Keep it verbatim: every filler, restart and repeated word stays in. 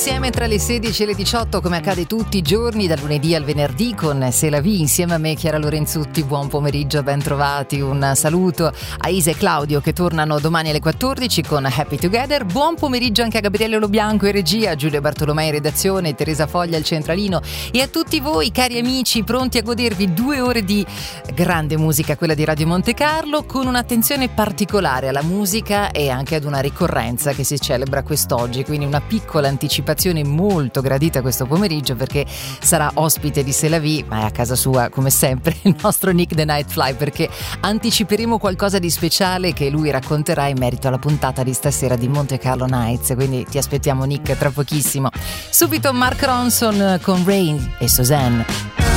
insieme tra le sedici e le diciotto, come accade tutti i giorni dal lunedì al venerdì con C'est la vie, insieme a me Chiara Lorenzutti. Buon pomeriggio, ben trovati, un saluto a Isa e Claudio che tornano domani alle quattordici con Happy Together. Buon pomeriggio anche a Gabriele Lobianco in regia, Giulio Bartolomei in redazione, Teresa Foglia al centralino e a tutti voi cari amici pronti a godervi due ore di grande musica, quella di Radio Monte Carlo, con un'attenzione particolare alla musica e anche ad una ricorrenza che si celebra quest'oggi, quindi una piccola anticipazione molto gradita questo pomeriggio perché sarà ospite di C'est la vie, ma è a casa sua come sempre il nostro Nick the Nightfly, perché anticiperemo qualcosa di speciale che lui racconterà in merito alla puntata di stasera di Monte Carlo Nights, quindi ti aspettiamo Nick tra pochissimo. Subito Mark Ronson con Rain e Suzanne.